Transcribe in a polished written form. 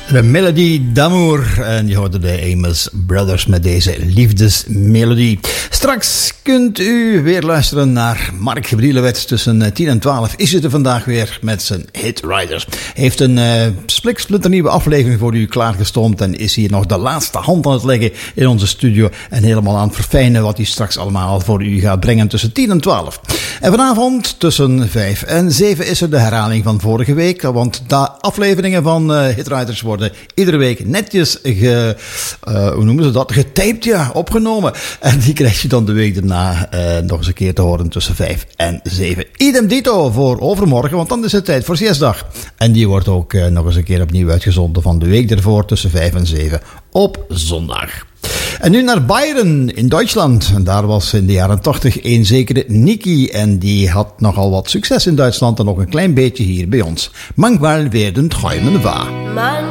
De Melodie d'Amour. En je hoorde de Amos Brothers met deze liefdesmelodie. Straks kunt u weer luisteren naar Mark Brielewet. Tussen 10 en 12 is het er vandaag weer met zijn Hit Riders. Heeft een splinternieuwe aflevering voor u klaargestoomd. En is hier nog de laatste hand aan het leggen in onze studio. En helemaal aan het verfijnen wat hij straks allemaal voor u gaat brengen tussen 10 en 12. En vanavond tussen 5 en 7 is er de herhaling van vorige week. Want de afleveringen van Hit Riders worden iedere week netjes getaped, ja, opgenomen. En die krijg je dan de week daarna nog eens een keer te horen tussen 5 en 7. Idem dito voor overmorgen, want dan is het tijd voor Siestdag. En die wordt ook nog eens een keer opnieuw uitgezonden van de week ervoor tussen 5 en 7 op zondag. En nu naar Bayern in Duitsland. En daar was in de jaren 80 een zekere Niki. En die had nogal wat succes in Duitsland en nog een klein beetje hier bij ons. Manchmal werden träumen wahr.